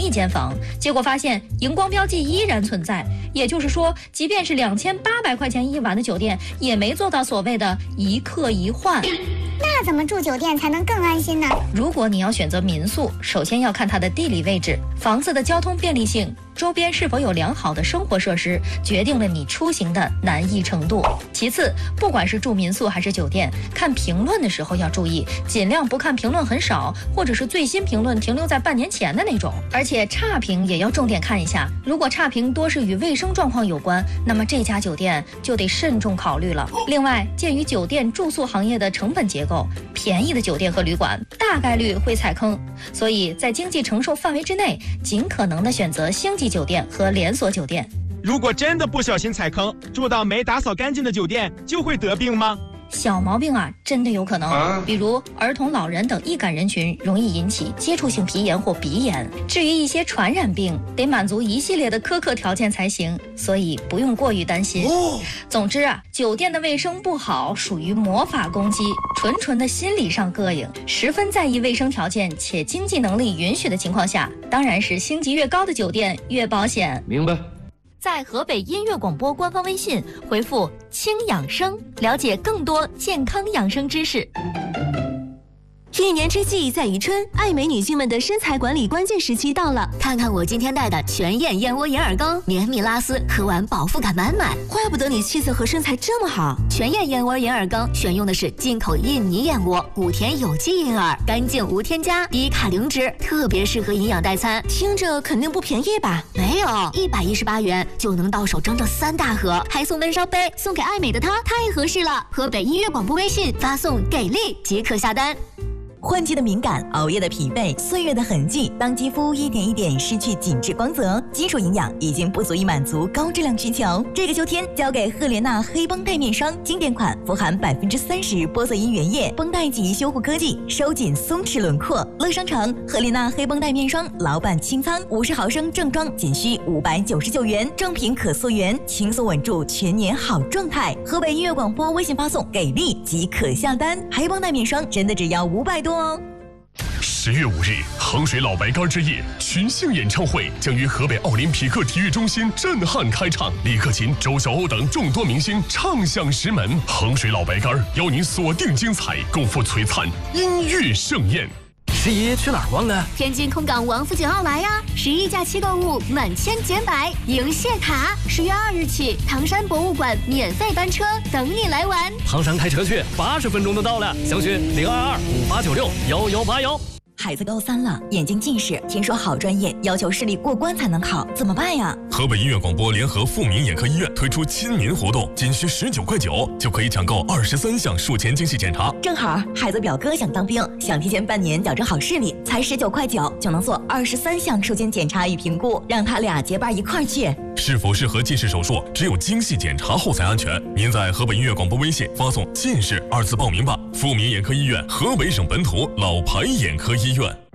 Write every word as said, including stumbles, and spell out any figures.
一间房，结果发现荧光标记依然存在。也就是说，即便是两千八百块钱一晚的酒店，也没做到所谓的一客一换。 那怎么住酒店才能更安心呢？ 如果你要选择民宿，首先要看它的地理位置、房子的交通便利性、周边是否有良好的生活设施，决定了你出行的难易程度。其次，不管是住民宿还是酒店，看评论的时候要注意，尽量不看评论很少，或者是最新评论停留在半年前的那种。而且差评也要重点看一下，如果差评多是与卫生状况有关，那么这家酒店就得慎重考虑了。另外，鉴于酒店住宿行业的成本结构，便宜的酒店和旅馆大概率会踩坑，所以在经济承受范围之内，尽可能的选择星级酒店和连锁酒店。 如果真的不小心踩坑，住到没打扫干净的酒店，就会得病吗？ 小毛病啊，真的有可能，比如儿童、老人等易感人群容易引起接触性皮炎或鼻炎。至于一些传染病，得满足一系列的苛刻条件才行，所以不用过于担心。总之啊，酒店的卫生不好属于魔法攻击，纯纯的心理上膈应。十分在意卫生条件且经济能力允许的情况下，当然是星级越高的酒店越保险。 明白。 在河北音乐广播官方微信回复“轻养生”，了解更多健康养生知识。 一年之计在于春，爱美女性们的身材管理关键时期到了。 看看我今天带的全燕燕窝银耳羹，绵密拉丝，喝完饱腹感满满。 怪不得你气色和身材这么好。 全燕燕窝银耳羹选用的是进口印尼燕窝，谷田有机银耳，干净无添加，低卡零脂，特别适合营养代餐。 听着肯定不便宜吧？ 没有，一百一十八元就能到手整整三大盒，还送温烧杯，送给爱美的她太合适了。河北音乐广播微信发送给力即可下单。 换季的敏感，熬夜的疲惫，岁月的痕迹，当肌肤一点一点失去紧致光泽，基础营养已经不足以满足高质量需求。这个秋天，交给赫莲娜黑绷带面霜经典款，富含百分之三十玻色因原液，绷带及修护科技，收紧松弛轮廓。乐商城赫莲娜黑绷带面霜老板清仓，五十毫升正装仅需五百九十九元，正品可溯源，轻松稳住全年好状态。河北音乐广播微信发送给力即可下单，黑绷带面霜真的只要五百多。 十月五日，衡水老白干之夜群星演唱会将于河北奥林匹克体育中心震撼开唱，李克勤、周晓鸥等众多明星唱响石门。衡水老白干邀您锁定精彩，共赴璀璨音乐盛宴。 十一去哪儿逛呢？ 天津空港王府井奥莱呀，十一假期购物满千减百，赢谢卡。十月二日起，唐山博物馆免费班车等你来玩。 唐山开车去，八十分钟就到了。详询零二二五八九六幺幺八幺。 孩子高三了，眼睛近视，听说好专业要求视力过关才能考，怎么办呀？ 河北音乐广播联合富民眼科医院推出亲民活动，仅需十九块九就可以抢购二十三项术前精细检查。 正好孩子表哥想当兵，想提前半年矫正好视力，才十九块九就能做二十三项术前检查与评估，让他俩结伴一块儿去。 是否适合近视手术，只有精细检查后才安全。您在河北音乐广播微信发送“近视”二字报名吧。富民眼科医院，河北省本土老牌眼科医院。